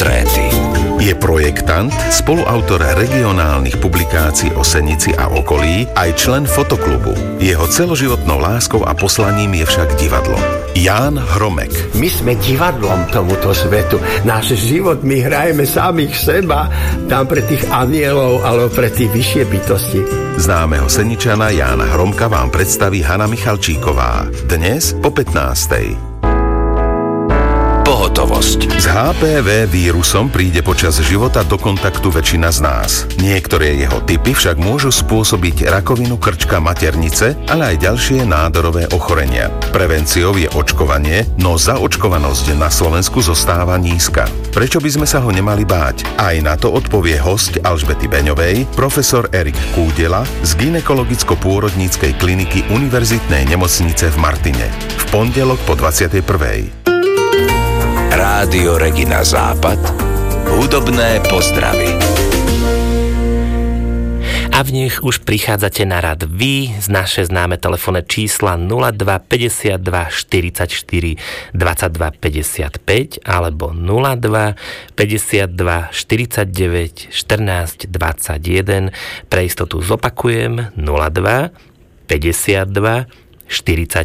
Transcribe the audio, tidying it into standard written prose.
Portréty. Je projektant, spoluautor regionálnych publikácií o Senici a okolí, aj člen fotoklubu. Jeho celoživotnou láskou a poslaním je však divadlo. Ján Hromek. My sme divadlom tomuto svetu. Náš život my hrajeme samých seba, tam pre tých anielov alebo pre tých vyššie bytosti. Známeho Seničana Jána Hromka vám predstaví Hana Michalčíková. Dnes po 15:00. Pohotovosť. S HPV vírusom príde počas života do kontaktu väčšina z nás. Niektoré jeho typy však môžu spôsobiť rakovinu krčka maternice, ale aj ďalšie nádorové ochorenia. Prevenciou je očkovanie, no zaočkovanosť na Slovensku zostáva nízka. Prečo by sme sa ho nemali báť? Aj na to odpovie hosť Alžbety Beňovej, profesor Erik Kúdela z gynekologicko-pôrodníckej kliniky Univerzitnej nemocnice v Martine. V pondelok po 21:00. Rádio Regina Západ. Hudobné pozdravy. A v nich už prichádzate na rad vy z naše známe telefónne čísla 02 52 44 22 55 alebo 02 52 49 14 21. Pre istotu zopakujem 02 52 44